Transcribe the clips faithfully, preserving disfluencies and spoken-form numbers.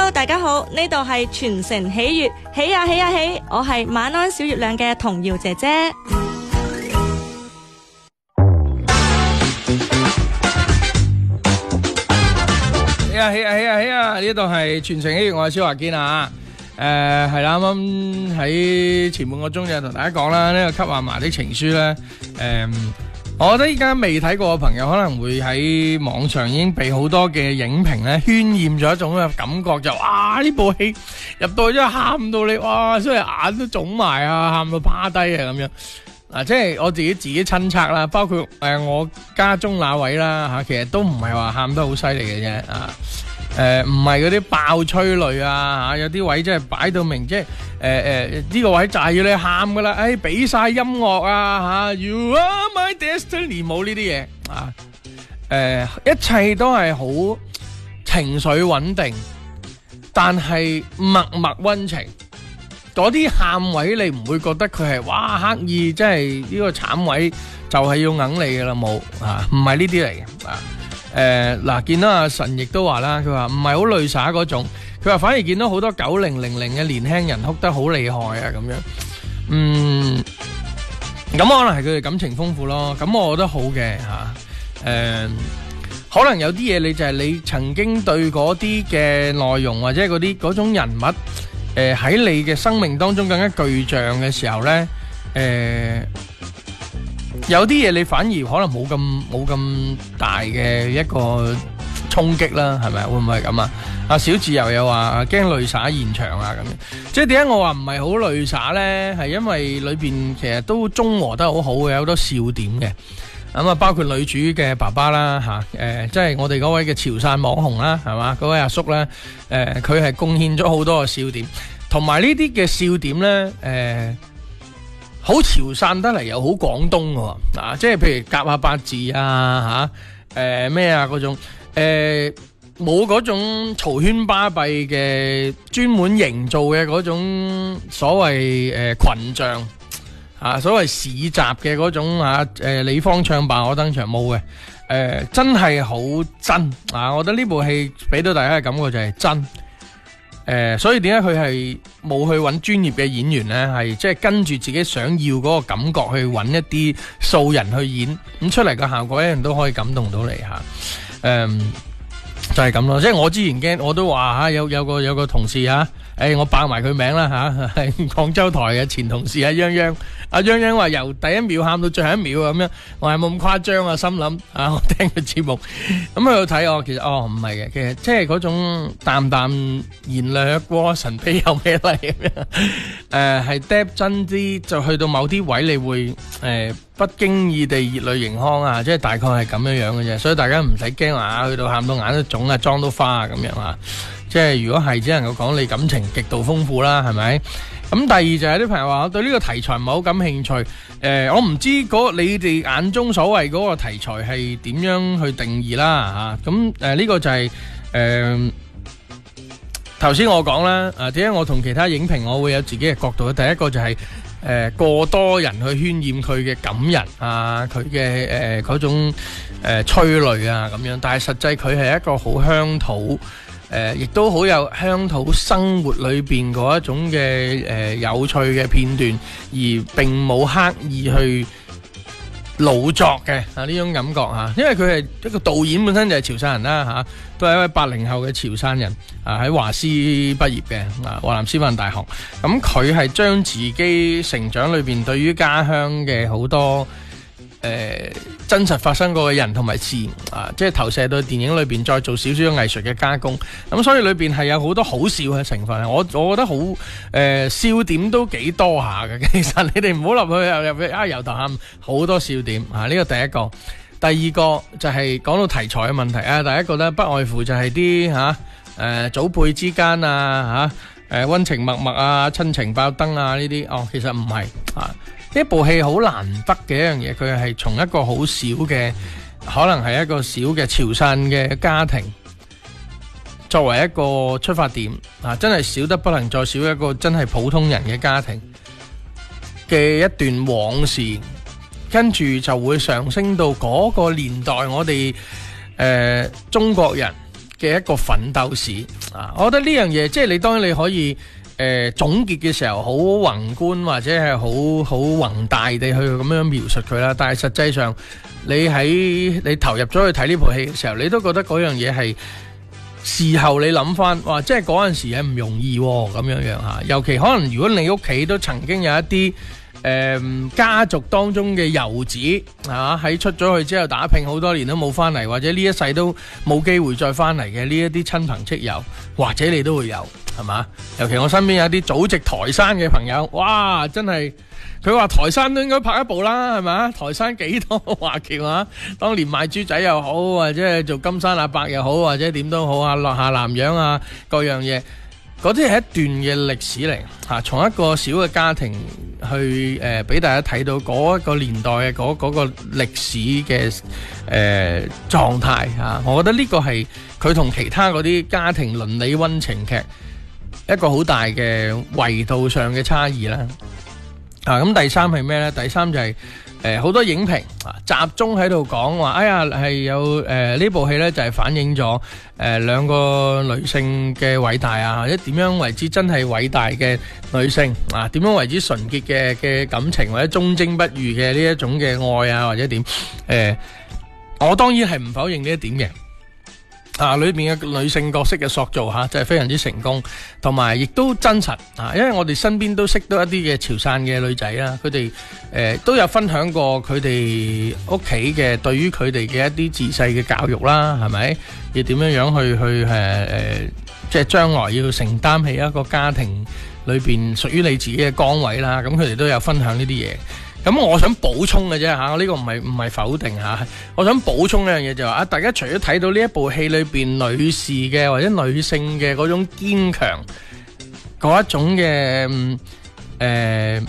Hello， 大家好，呢度係全城喜悅，喜啊喜啊喜！我係晚安小月亮嘅童瑤姐姐。 喜啊喜啊喜啊喜啊！呢度係全城喜悅，我係蕭華堅啊。誒係啦，啱啱喺前半個鐘就同大家講啦，呢個給阿嫲的情書咧，誒。我覺得依家未睇過嘅朋友可能會喺網上已經被好多嘅影評咧渲染咗一種嘅感覺，就哇呢部戲入到去真係喊到你哇，所以眼都腫埋啊，喊到趴低啊咁樣。嗱，即係我自己自己親測啦，包括誒我家中那位啦嚇，其實都唔係話喊得好犀利嘅啫啊。誒唔係嗰啲爆催淚啊嚇，有啲位真係擺到明，即係誒誒呢個位就係要你喊噶啦，誒俾晒音樂啊嚇 ，You are my destiny 冇呢啲嘢啊，誒一切都係好情緒穩定，但係默默溫情。嗰啲喊位你唔會覺得佢係哇刻意，即係呢個慘位就係要揞你噶啦，冇啊，唔係呢啲嚟嘅啊。誒嗱，見到阿神亦都話啦，佢話唔係好淚灑嗰種，佢話反而見到好多九零零零嘅年輕人哭得好厲害啊咁樣。嗯，咁可能係佢哋感情豐富咯，咁我覺得好嘅嚇。誒，可能有啲嘢你就係你曾經對嗰啲嘅內容或者嗰啲嗰種人物，誒喺你嘅生命當中更加具象嘅時候咧，誒。有啲嘢你反而可能冇咁冇咁大嘅一個衝擊啦，係咪？會唔會係咁啊？阿小自由又話驚淚灑現場啊咁樣，即係點解我話唔係好淚灑咧？係因為裏邊其實都中和得好好嘅，有好多笑點嘅。咁啊，包括女主嘅爸爸啦嚇，誒、呃，即係我哋嗰位嘅潮汕網紅啦，係嘛？嗰位阿叔咧，誒、呃，佢係貢獻咗好多嘅笑點，同埋呢啲嘅笑點咧，誒、呃。好潮汕得嚟又好廣東嘅喎，啊，即係譬如夾下八字啊嚇，誒咩啊嗰種，誒冇嗰種嘈喧巴閉嘅專門營造嘅嗰種所謂誒、呃、群像啊，所謂市集嘅嗰種啊，誒、呃、你方唱罷我登場冇嘅，誒、呃、真係好真啊！我覺得呢部戲俾到大家嘅感覺就係真。誒、呃，所以點解佢係冇去揾專業嘅演員呢？係即係跟住自己想要嗰個感覺去揾一啲素人去演，咁出嚟嘅效果一樣都可以感動到你吓。誒、呃，就係咁咯。即係我之前驚，我都話吓有有個有個同事吓，誒、哎、我爆埋佢名啦吓，係廣州台嘅前同事阿泱泱。阿泱泱話由第一秒喊到最後一秒咁樣，我係冇咁誇張啊，心諗啊，我聽佢節目咁去到睇我，其實哦唔係嘅，其實即係嗰種淡淡然掠過神秘又美麗咁樣，誒係 depth 真啲，就去到某啲位你會誒、呃、不經意地熱淚盈眶啊，即係大概係咁樣樣嘅啫，所以大家唔使驚話去到喊到眼都腫啊，妝都花啊咁樣啊，即係如果係只能夠講你感情極度豐富啦，係咪？咁第二就係啲朋友話我對呢個題材唔係好感興趣，誒、呃、我唔知嗰你哋眼中所謂嗰個題材係點樣去定義啦嚇，咁誒呢個就係誒頭先我講啦，誒點解我同其他影評我會有自己嘅角度，第一個就係、是、誒、呃、過多人去渲染佢嘅感人啊，佢嘅誒嗰種誒、呃、催淚啊咁樣，但係實際佢係一個好鄉土。誒，亦、呃、都好有鄉土生活裏邊嗰一種嘅誒、呃、有趣嘅片段，而並冇刻意去老作嘅啊呢種感覺吓，因為佢係一個導演本身就係潮汕人啦吓、啊，都係一位八零後嘅潮汕人啊，喺華師畢業嘅啊，華南師範大學，咁佢係將自己成長裏邊對於家鄉嘅好多。誒、呃，真實發生過嘅人同埋事啊，即係投射到電影裏邊，再做少少藝術嘅加工。咁所以裏邊係有好多好笑嘅成分。我我覺得好誒、呃，笑點都幾多下嘅。其實你哋唔好入去入入去啊，由頭喊好多笑點啊！呢個第一個，第二個就係講到題材嘅問題啊。第一個咧，不外乎就係啲吓誒祖輩之間啊吓誒溫情脈脈啊，親情爆燈啊呢啲哦，其實唔係啊。呢部戲好難得嘅一樣嘢，佢係從一個好小嘅，可能係一個小嘅潮汕嘅家庭，作為一個出發點啊，真係少得不能再少一個真係普通人嘅家庭嘅一段往事，跟住就會上升到嗰個年代，我哋誒、呃、中國人嘅一個奮鬥史啊！我覺得呢樣嘢即係你當然你可以誒、呃、總結嘅時候好宏觀或者係好好宏大地去咁樣描述佢啦，但係實際上你喺你投入咗去睇呢部戲嘅時候，你都覺得嗰樣嘢係事後你諗翻，哇！即係嗰陣時係唔容易喎，咁樣樣嚇。尤其可能如果你屋企都曾經有一啲誒、呃、家族當中嘅遊子嚇，喺、啊、出咗去之後打拼好多年都冇翻嚟，或者呢一世都冇機會再翻嚟嘅呢一啲親朋戚友，或者你都會有係嘛？尤其我身邊有啲祖籍台山嘅朋友，哇！真係〜佢話台山都應該拍一部啦，係咪？台山幾多華僑啊？當年賣豬仔又好，或者係做金山阿伯又好，或者點都好啊，落下南洋啊，各樣嘢，嗰啲係一段嘅歷史嚟嚇。從一個小嘅家庭去誒，俾、呃、大家睇到嗰一個年代嘅嗰嗰個歷史嘅誒、呃、狀態嚇。我覺得呢個係佢同其他嗰啲家庭倫理溫情劇一個好大嘅維度上嘅差異啦。啊，咁第三係咩呢？第三就係誒好多影評啊，集中喺度講話，哎呀係有誒呢、呃、部戲呢，就係、是、反映咗誒、呃、兩個女性嘅偉大啊，或者點樣為之真係偉大嘅女性啊？點樣為之純潔嘅嘅感情，或者忠貞不渝嘅呢一種嘅愛啊，或者點？誒、呃，我當然係唔否認呢一點嘅。啊！裏面嘅女性角色嘅塑造嚇，就係非常之成功，同埋亦都真實啊！因為我哋身邊都識到一啲嘅潮汕嘅女仔啦，佢哋誒都有分享過佢哋屋企嘅對於佢哋嘅一啲自細嘅教育啦，係咪？要點樣樣去去誒誒，即係將來要承擔起一個家庭裏邊屬於你自己嘅崗位啦。咁佢哋都有分享呢啲嘢。咁我想補充嘅啫嚇，呢個唔係唔係否定嚇，我想補充呢樣嘢就係話啊，大家除咗睇到呢一部戲裏邊女士嘅或者女性嘅嗰種堅強嗰一種嘅誒、呃、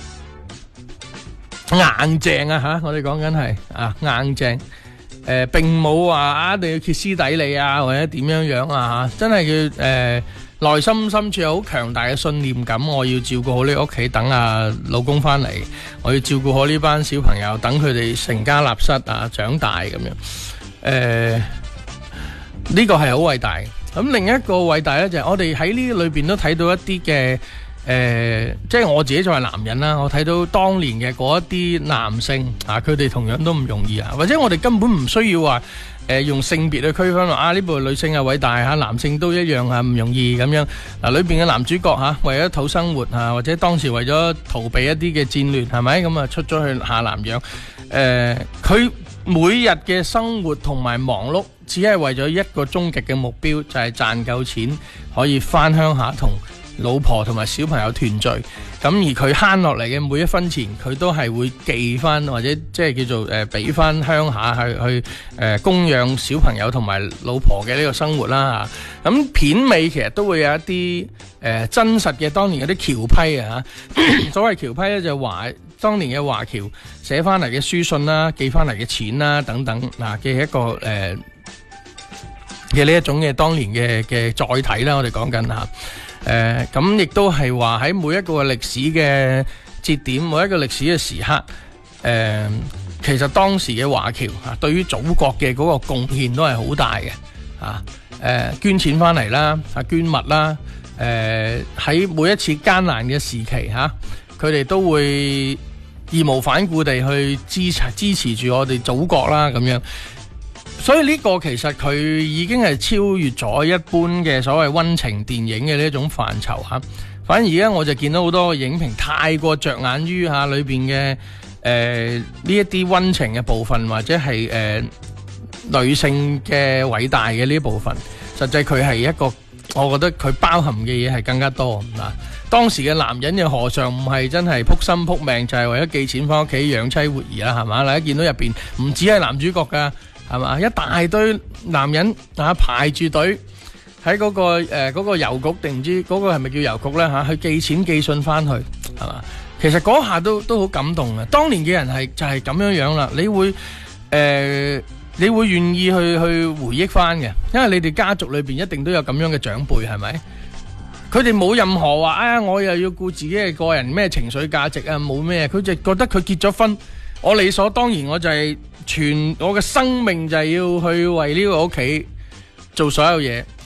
硬淨啊嚇，我哋講緊係啊硬淨誒、呃、並冇話啊一定要歇斯底里啊或者點樣樣啊嚇，真係要誒。呃內心深處有好強大嘅信念感，我要照顧好呢個屋企，等阿老公翻嚟，我要照顧好呢班小朋友，等佢哋成家立室啊，長大咁樣。誒、呃，呢、這個係好偉大。咁另一個偉大呢，就係、是、我哋喺呢裏邊都睇到一啲嘅誒，即係我自己作為男人啦，我睇到當年嘅嗰一啲男性啊，佢哋同樣都唔容易啊，或者我哋根本唔需要話。誒、呃、用性別去區分啊！呢部女性係偉大嚇，男性都一樣啊，唔容易咁樣。嗱，裏邊嘅男主角嚇、啊，為咗討生活啊，或者當時為咗逃避一啲嘅戰亂，係咪咁啊出咗去下南洋？誒、呃，佢每日嘅生活同埋忙碌，只係為咗一個終極嘅目標，就係、是、賺夠錢可以翻鄉下同老婆同埋小朋友團聚。咁而佢慳落嚟嘅每一分錢，佢都係會寄翻或者即係叫做誒俾翻鄉下去去誒、呃、供養小朋友同埋老婆嘅呢個生活啦嚇。咁、啊、片尾其實都會有一啲誒、呃、真實嘅當年嗰啲僑批啊嚇。所謂僑批咧就係華當年嘅華僑寫翻嚟嘅書信啦、寄翻嚟嘅錢啦等等嗱嘅、啊、一個誒嘅呢一種嘅當年嘅嘅載體啦，我哋講緊嚇。誒咁亦都係話喺每一個歷史嘅節點，每一個歷史嘅時刻，誒、呃、其實當時嘅華僑啊，對於祖國嘅嗰個貢獻都係好大嘅啊！誒、呃、捐錢翻嚟啦，啊捐物啦，誒、呃、喺每一次艱難嘅時期嚇，佢、啊、哋都會義無反顧地去支持支持住我哋祖國啦咁樣。所以呢個其實佢已經係超越咗一般嘅所謂溫情電影嘅呢一種範疇嚇，反而咧我就見到好多影評太過着眼於嚇裏邊嘅誒呢一啲溫情嘅部分，或者係誒、呃、女性嘅偉大嘅呢部分，實際佢係一個，我覺得佢包含嘅嘢係更加多嗱。當時嘅男人又何嘗唔係真係撲心撲命，就係、是、為咗寄錢翻屋企養妻活兒啦，係嘛？大家見到入邊唔止係男主角㗎。係嘛？一大堆男人啊排住隊喺嗰個誒嗰、呃嗰個郵局定唔知嗰個係咪叫郵局咧吓？去寄錢寄信翻去係嘛？其實嗰下都都好感動嘅。當年嘅人係就係咁樣樣啦。你會誒、呃、你會願意去去回憶翻嘅，因為你哋家族裏邊一定都有咁樣嘅長輩，係咪？佢哋冇任何話啊，我又要顧自己嘅個人咩情緒價值啊，冇咩，佢就覺得佢結咗婚。我理所當然，我就係全我嘅生命就係要去為呢個屋企做所有嘢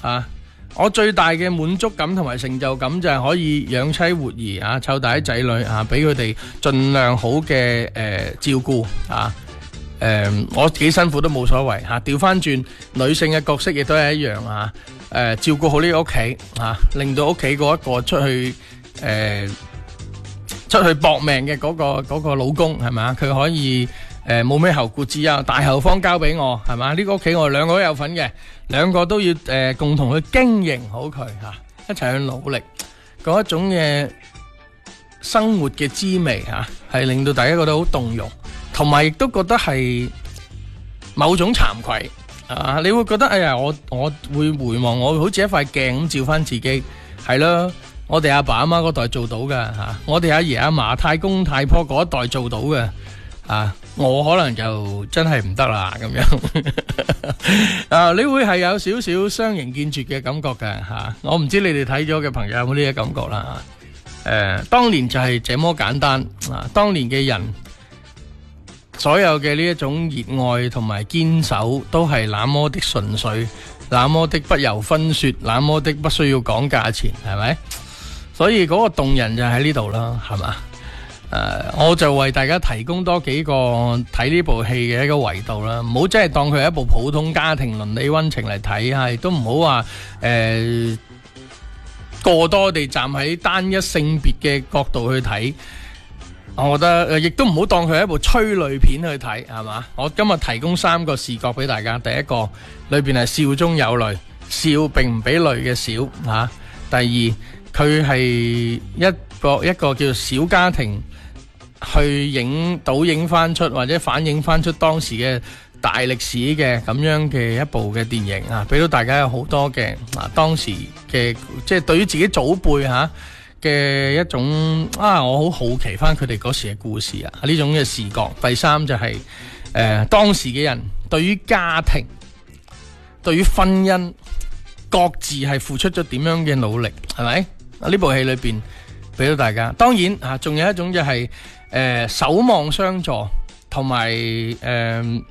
啊，我最大嘅滿足感同埋成就感就係可以養妻活兒啊，湊大啲仔女啊，俾佢哋盡量好嘅誒、呃、照顧啊。誒、呃，我幾辛苦都冇所謂嚇。調翻轉女性嘅角色亦都係一樣啊。誒、呃，照顧好呢個屋企啊，令到屋企嗰一個出去誒、呃、出去搏命嘅嗰、嗰個嗰個老公係咪啊？佢可以誒冇咩後顧之憂，大後方交俾我係嘛？呢、呢個屋企我哋兩個都有份嘅，兩個都要誒、呃、共同去經營好佢嚇、啊，一齊去努力嗰一種嘅生活嘅滋味嚇，係、啊、令到大家覺得好動容。同埋亦都覺得係某種慚愧啊！你會覺得哎呀，我我會回望我好似一塊鏡咁照翻自己，係咯，我哋阿爸阿媽嗰代做到嘅吓、啊，我哋阿爺阿嫲太公太婆嗰一代做到嘅啊，我可能就真係唔得啦咁樣啊！你會係有少少相形見絀嘅感覺嘅吓、啊，我唔知你哋睇咗嘅朋友有冇呢啲感覺啦？誒、啊，當年就係這麼簡單啊！當年嘅人。所有嘅呢一種熱愛同埋堅守都係那麼的純粹，那麼的不由分說，那麼的不需要講價錢，係咪？所以嗰個動人就喺呢度啦，係嘛？誒、呃，我就為大家提供多幾個睇呢部戲嘅一個維度啦，唔好真係當佢係一部普通家庭倫理溫情嚟睇，係都唔好話誒過多地站喺單一性別嘅角度去睇。我覺得亦都唔好當佢係一部催淚片去睇，係嘛？我今日提供三個視角俾大家。第一個裏邊係笑中有淚，笑並唔俾淚嘅笑吓。第二，佢係一個一個叫小家庭去影倒影翻出或者反映翻出當時嘅大歷史嘅咁樣嘅一部嘅電影啊，俾到大家有好多嘅啊當時嘅即係對於自己祖輩吓。啊嘅一種啊，我好好奇翻佢哋嗰時嘅故事啊，呢種嘅視覺。第三就係、是、誒、呃、當時嘅人對於家庭、對於婚姻各自係付出咗點樣嘅努力，係咪？啊呢部戲裏邊俾到大家。當然啊，仲有一種就係、是、誒、呃、守望相助，同埋誒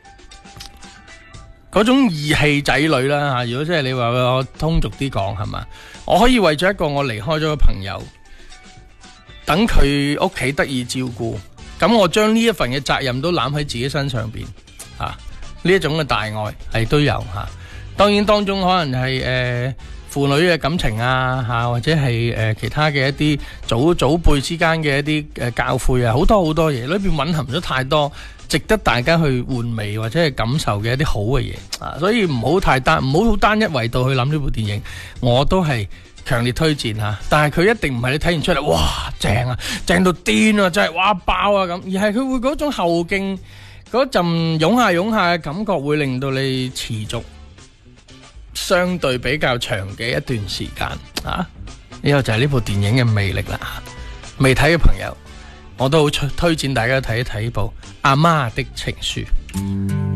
嗰種義氣仔女啦嚇。如果即係你話我通俗啲講係嘛？我可以為咗一個我離開咗嘅朋友，等佢屋企得以照顧，咁我將呢一份嘅責任都攬喺自己身上邊，啊呢一種嘅大愛係都有吓、啊。當然當中可能係誒父女嘅感情啊吓、啊，或者係誒、呃、其他嘅一啲祖祖輩之間嘅一啲誒教誨啊，好多好多嘢裏邊蘊含咗太多值得大家去玩味或者係感受嘅一啲好嘅嘢啊，所以唔好太單，唔好好單一維度去諗呢部電影，我都係強烈推薦吓。但係佢一定唔係你睇完出嚟，哇正啊，正到癲啊，真係哇爆啊咁，而係佢會嗰種後勁，嗰陣湧下湧下嘅感覺，會令到你持續相對比較長嘅一段時間啊。呢個就係呢部電影嘅魅力啦。未睇嘅朋友，我都好推薦大家睇一睇呢部《阿媽的情書》。